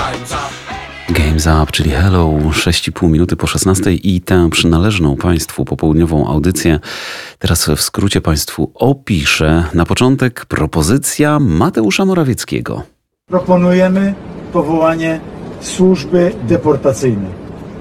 Games Up, czyli Hello, 6,5 minuty po 16 i tę przynależną Państwu popołudniową audycję teraz w skrócie Państwu opiszę. Na początek propozycja Mateusza Morawieckiego. Proponujemy powołanie służby deportacyjnej.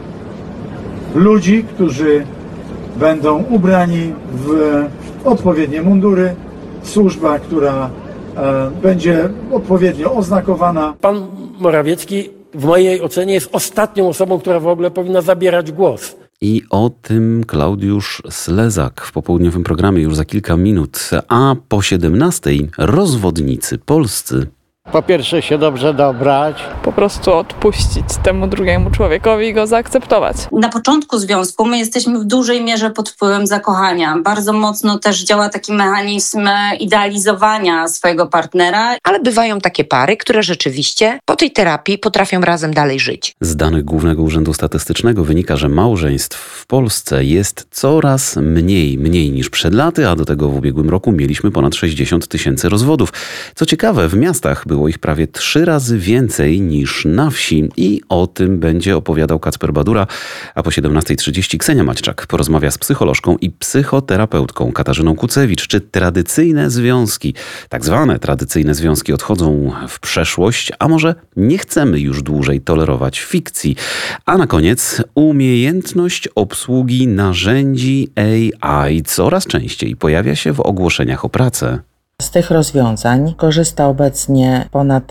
Ludzi, którzy będą ubrani w odpowiednie mundury, służba, która będzie odpowiednio oznakowana. Pan Morawiecki w mojej ocenie jest ostatnią osobą, która w ogóle powinna zabierać głos. I o tym Klaudiusz Slezak w popołudniowym programie już za kilka minut, a po 17 rozwodnicy polscy. Po pierwsze się dobrze dobrać. Po prostu odpuścić temu drugiemu człowiekowi i go zaakceptować. Na początku związku my jesteśmy w dużej mierze pod wpływem zakochania. Bardzo mocno też działa taki mechanizm idealizowania swojego partnera. Ale bywają takie pary, które rzeczywiście po tej terapii potrafią razem dalej żyć. Z danych Głównego Urzędu Statystycznego wynika, że małżeństw w Polsce jest coraz mniej niż przed laty, a do tego w ubiegłym roku mieliśmy ponad 60 000 rozwodów. Co ciekawe, w miastach było ich prawie 3 razy więcej niż na wsi i o tym będzie opowiadał Kacper Badura, a po 17:30 Ksenia Maćczak porozmawia z psycholożką i psychoterapeutką Katarzyną Kucewicz. Czy tradycyjne związki, tak zwane tradycyjne związki odchodzą w przeszłość, a może nie chcemy już dłużej tolerować fikcji? A na koniec umiejętność obsługi narzędzi AI coraz częściej pojawia się w ogłoszeniach o pracę. Z tych rozwiązań korzysta obecnie ponad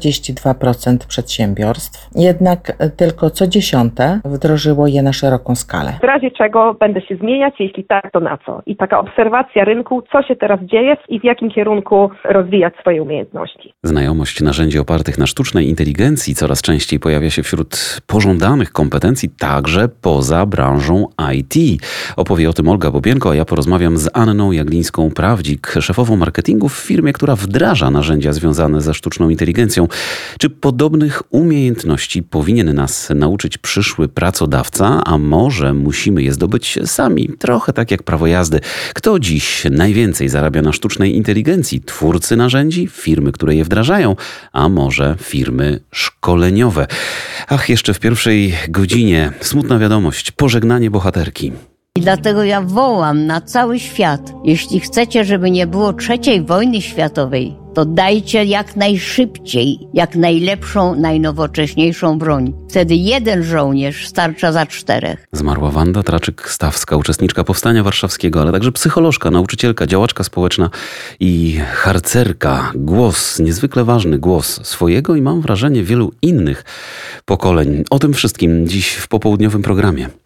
42% przedsiębiorstw, jednak tylko co 10 wdrożyło je na szeroką skalę. W razie czego będę się zmieniać, jeśli tak, to na co? I taka obserwacja rynku, co się teraz dzieje i w jakim kierunku rozwijać swoje umiejętności. Znajomość narzędzi opartych na sztucznej inteligencji coraz częściej pojawia się wśród pożądanych kompetencji także poza branżą IT. Opowie o tym Olga Bobienko, a ja porozmawiam z Anną Jaglińską-Prawdzik, szefową marketingu w firmie, która wdraża narzędzia związane ze sztuczną inteligencją. Czy podobnych umiejętności powinien nas nauczyć przyszły pracodawca, a może musimy je zdobyć sami? Trochę tak jak prawo jazdy. Kto dziś najwięcej zarabia na sztucznej inteligencji? Twórcy narzędzi, firmy, które je wdrażają, a może firmy szkoleniowe? Ach, jeszcze w pierwszej godzinie smutna wiadomość, pożegnanie bohaterki. I dlatego ja wołam na cały świat. Jeśli chcecie, żeby nie było III wojny światowej, to dajcie jak najszybciej, jak najlepszą, najnowocześniejszą broń. Wtedy 1 żołnierz starcza za 4. Zmarła Wanda Traczyk-Stawska, uczestniczka Powstania Warszawskiego, ale także psycholożka, nauczycielka, działaczka społeczna i harcerka. Głos, niezwykle ważny głos swojego i mam wrażenie wielu innych pokoleń. O tym wszystkim dziś w popołudniowym programie.